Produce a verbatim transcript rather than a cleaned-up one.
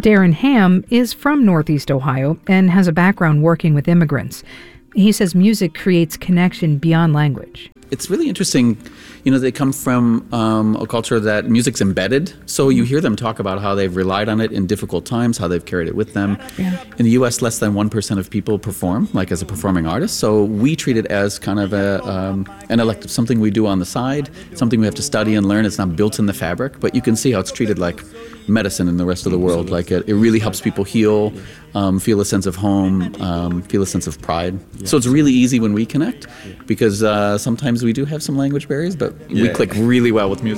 Darren Ham is from Northeast Ohio and has a background working with immigrants. He says music creates connection beyond language. It's really interesting, you know, they come from um, a culture that music's embedded. So you hear them talk about how they've relied on it in difficult times, how they've carried it with them. Yeah. In the U S, less than one percent of people perform, like as a performing artist. So we treat it as kind of a, um, an elective, something we do on the side, something we have to study and learn. It's not built in the fabric, but you can see how it's treated like medicine in the rest of the world. Like it, it really helps people heal, um, feel a sense of home, um, feel a sense of pride. So it's really easy when we connect because uh, sometimes we do have some language barriers, but we Yeah. click really well with music.